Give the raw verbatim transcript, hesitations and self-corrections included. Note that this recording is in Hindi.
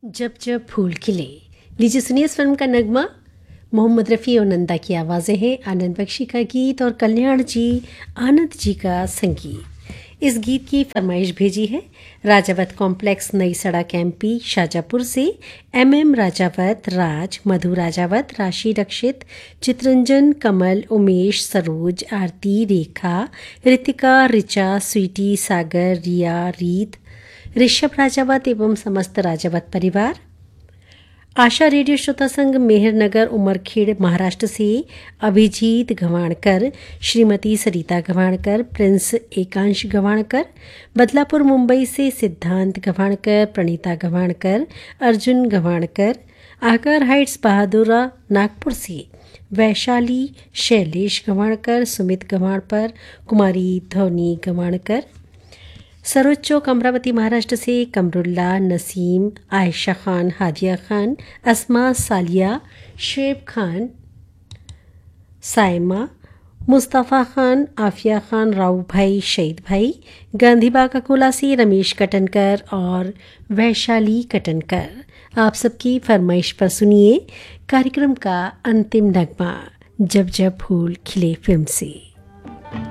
जब जब फूल खिले। लीजिए सुनिए इस फिल्म का नगमा। मोहम्मद रफ़ी और नंदा की आवाज़ें हैं, आनंद बख्शी का गीत और कल्याण जी आनंद जी का संगीत। इस गीत की फरमाइश भेजी है राजावत कॉम्प्लेक्स नई सड़क एमपी शाजापुर से एम एम राजावत, राज, मधु राजावत, राशि रक्षित, चित्रंजन, कमल, उमेश, सरोज, आरती, रेखा, रितिका, रिचा, स्वीटी, सागर, रिया, रीत, ऋषभ राजावत एवं समस्त राजावत परिवार। आशा रेडियो श्रोता संघ मेहरनगर उमरखेड़ महाराष्ट्र से अभिजीत गवाणकर, श्रीमती सरिता गवाणकर, प्रिंस एकांश गवाणकर, बदलापुर मुंबई से सिद्धांत गवाणकर, प्रणीता गवाणकर, अर्जुन गवाणकर, आकर हाइट्स बहादुरा नागपुर से वैशाली, शैलेश गवाणकर, सुमित गवाणकर, कुमारी धवनी गवाणकर, सरोज चौक अमरावती महाराष्ट्र से कमरुल्ला, नसीम, आयशा खान, हादिया खान, अस्मा, सालिया, शेब खान, साइमा, मुस्तफ़ा खान, आफिया खान, राव भाई, शहीद भाई, गांधीबाग अकोला से रमेश कटनकर और वैशाली कटनकर। आप सबकी फरमाइश पर सुनिए कार्यक्रम का अंतिम नगमा जब जब फूल खिले फिल्म से।